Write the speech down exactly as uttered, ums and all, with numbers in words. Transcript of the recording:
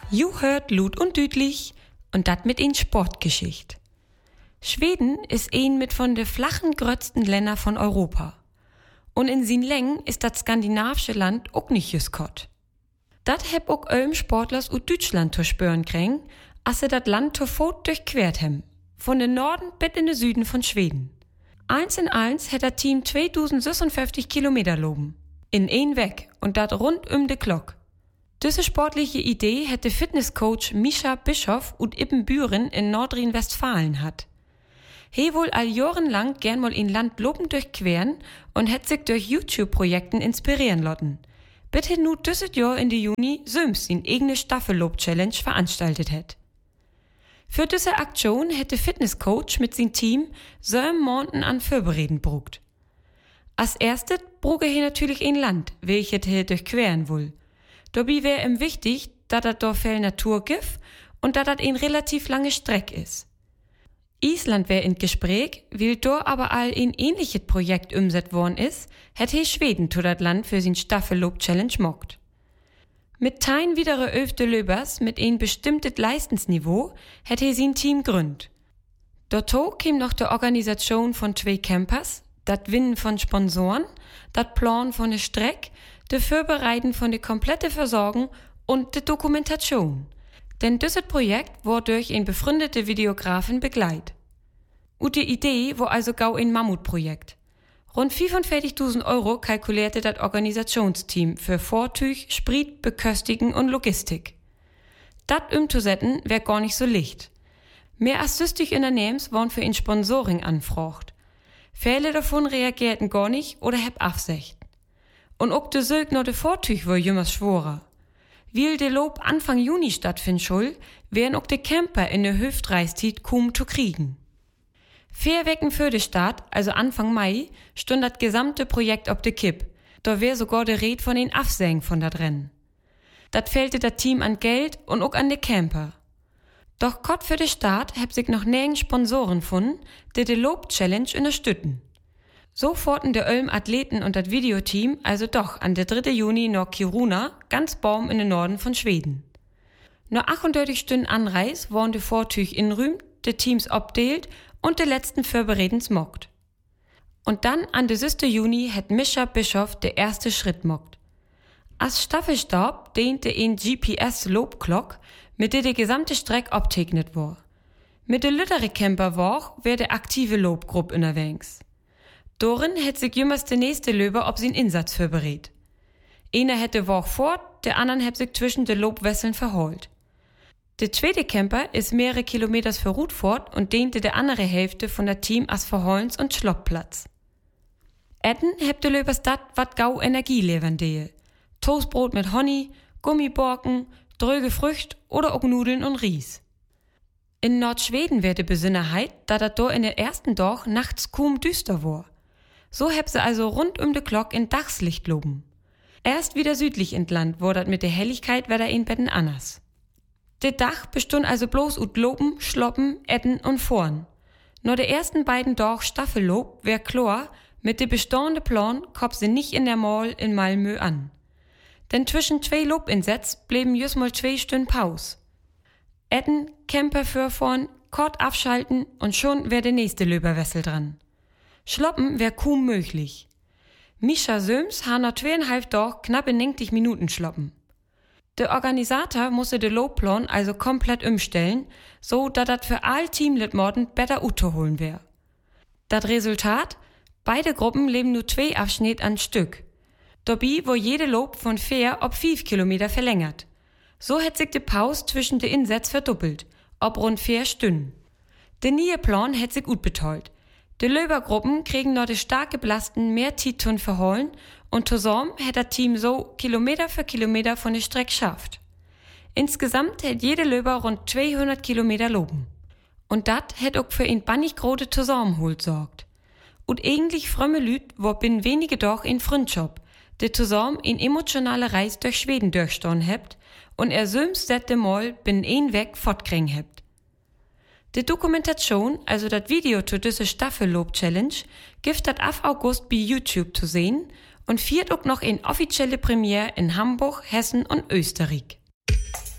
You hört Lut und Düdlich und dat mit in Sportgeschicht. Schweden ist ein mit von de flachen grötzten Länder von Europa. Und in sin Längen ist dat skandinavische Land auch nicht just kott. Dat heb auch ölm Sportlers ut Deutschland zu spüren kriegen, als sie dat Land zu Fot durchquert hem. Von den Norden bis in den Süden von Schweden. Eins in eins hätt dat Team zweitausendsechsundfünfzig Kilometer loben. In ein Weg und dat rund um de Glock. Diese sportliche Idee hätte Fitnesscoach Mischa Bischoff ut Ibbenbüren in Nordrhein-Westfalen hat. He wohl all jahrenlang gern mal in Land loben durchqueren und hätt sich durch YouTube-Projekten inspirieren lotten. Bitte nu düsset Jahr in die Juni söms in eigene Staffellob-Challenge veranstaltet hätt. Für diese Aktion hätte Fitnesscoach mit sin Team sieben Monaten an Vorbereden brugt. Als erstes bruge he natürlich ein Land, welches he durchqueren will. Dabei wär ihm wichtig, dass dat da viel Natur gibt und dass dat ein relativ lange Streck ist. Island wär in Gespräch, weil da aber all ein ähnliches Projekt umset worden ist, hätte he Schweden zu dat Land für sin Staffellob-Challenge mockt. Mit tein widere öfte Löbers mit ein bestimmtes Leistensniveau hätte he sin Team gründ. Dazu käm noch der Organisation von zwei Campers, dat Winnen von Sponsoren, dat Plan von der Streck, de Vorbereiten von der komplette Versorgung und de Dokumentation. Denn dieses Projekt war durch ein befreundete Videografen begleit. Und die Idee war also gau ein Mammutprojekt. Rund fünfundvierzigtausend Euro kalkulierte das Organisationsteam für Vortüch, Sprit, Beköstigen und Logistik. Dat umzusetzen wär gar nicht so leicht. Mehr als sechzig Unternehmens waren für ein Sponsoring anfragt. Viele davon reagierten gar nicht oder heb Absicht. Und auch de Sög noch de Vortüch war jümmers schworer. Weil de Lob Anfang Juni stattfinden soll, wären auch de Camper in der Hüftreistied kaum zu kriegen. Vier Wochen für de Start, also Anfang Mai, stund das gesamte Projekt ob de Kipp. Da wär sogar de Red von den Afsägen von dat Rennen. Dat fehlte dat Team an Geld und auch an de Camper. Doch kott für de Start heb sich noch nirgends Sponsoren gefunden, die de Lob-Challenge unterstützen. So forten de Ölm Athleten und das Videoteam also doch an der dritte Juni nach Kiruna, ganz Baum in den Norden von Schweden. Nur achtunddreißig Stunden Anreis waren de Vortüch in Rüm, de Teams obdeelt und de letzten Vorberedens mockt. Und dann an der siebten Juni hat Mischa Bischoff der erste Schritt mockt. Als Staffelstab dehnte ein G P S-Lobglock, mit der die gesamte Streck abtegnet war. Mit der lüttere Camper war, wär der aktive Lobgruppe unterwegs. Dorin hätt sich jümmers der nächste Löber ob sin Insatz vorberät. Einer hätte Woch fort, der anderen hätt sich zwischen de Lobwesseln verholt. Der zweite Camper ist mehrere Kilometers für Rut fort und dehnte der andere Hälfte von der Team als Verholens- und Schloppplatz. Etten hätt de Löbers dat wat gau Energie levern dehe. Toastbrot mit Honig, Gummiborken, dröge Frücht oder auch Nudeln und Ries. In Nordschweden wär de Besonderheit, da dat do in der ersten Dag nachts kaum düster war. So heb se also rund um de Glock in Dachslicht loben. Erst wieder südlich entland war dat mit der Helligkeit wär da in Betten anders. De Dach bestund also bloß ut Loben, Schloppen, Etten und Vorn. Nur de ersten beiden Dag Staffellob wär klar, mit de bestehende Plan kopp se nicht in der Mall in Malmö an. Denn zwischen zwei Lobinsatz blieben just mal zwei Stunden Paus. Etten, Camper für vorn, kort abschalten und schon wär der nächste Löberwessel dran. Schloppen wär kaum möglich. Mischa Söms ha noch zweieinhalb Tag knappe neunzig Minuten schloppen. Der Organisator musste de Lobplan also komplett umstellen, so dat dat für all Teamlitmorden besser utzuholen wär. Dat Resultat? Beide Gruppen leben nur zwei Abschnitt an Stück. Dabei wo jede Lob von vier ob fünf Kilometer verlängert. So hätt sich de Pause zwischen de Insätz verdoppelt, ob rund vier Stunden. De neue Plan hätt sich gut betreut. De Löbergruppen kriegen noch de stark geblasten mehr Titun verholen und zusammen hätt das Team so Kilometer für Kilometer von der Strecke schafft. Insgesamt hätt jede Löber rund zweihundert Kilometer loben. Und dat hätt auch für ein bannig grote Zusammenhalt sorgt. Und eigentlich frömme Lüd war binnen wenige Doch in Freundschaft, de zusammen in emotionale Reis durch Schweden durchstoßen hebt und er söms sette Mal binnen ein Weg fortkriegen hebt. Die Dokumentation, also das Video zu dieser Staffellob-Challenge, gibt dat ab August bei YouTube zu sehen und viert auch noch in offizielle Premiere in Hamburg, Hessen und Österreich.